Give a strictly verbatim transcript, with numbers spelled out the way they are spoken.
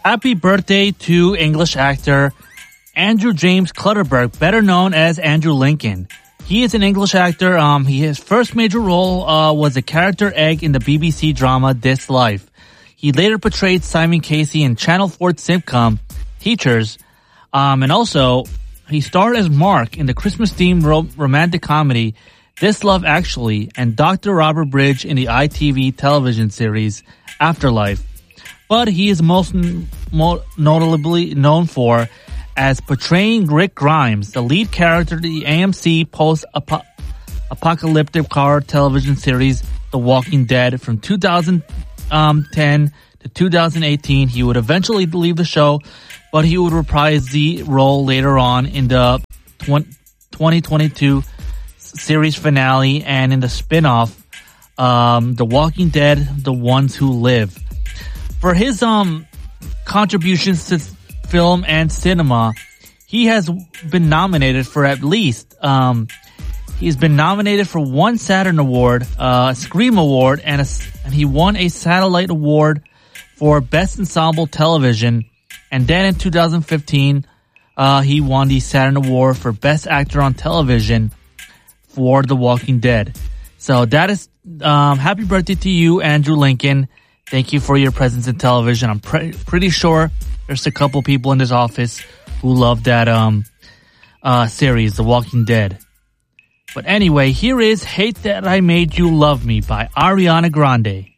Happy birthday to English actor Andrew James Clutterbuck, better known as Andrew Lincoln. He is an English actor. Um, he, his first major role uh, was a character egg in the B B C drama This Life. He later portrayed Simon Casey in Channel four's sitcom Teachers. Um, and also, he starred as Mark in the Christmas-themed ro- romantic comedy This Love Actually and Doctor Robert Bridge in the I T V television series Afterlife. But he is most n- mo- notably known for as portraying Rick Grimes, the lead character of the A M C post-apocalyptic horror television series The Walking Dead from two thousand ten to two thousand eighteen. He would eventually leave the show, but he would reprise the role later on in the twenty twenty-two series finale and in the spin-off, um, The Walking Dead, The Ones Who Live. For his um contributions to film and cinema, he has been nominated for at least, um, he's been nominated for one Saturn Award, uh, a Scream Award, and, a, and he won a Satellite Award for Best Ensemble Television. And then in two thousand fifteen, uh, he won the Saturn Award for Best Actor on Television for The Walking Dead. So that is, um, happy birthday to you, Andrew Lincoln. Thank you for your presence in television. I'm pre- pretty sure there's a couple people in this office who love that um uh series, The Walking Dead. But anyway, here is Hate That I Made You Love Me by Ariana Grande.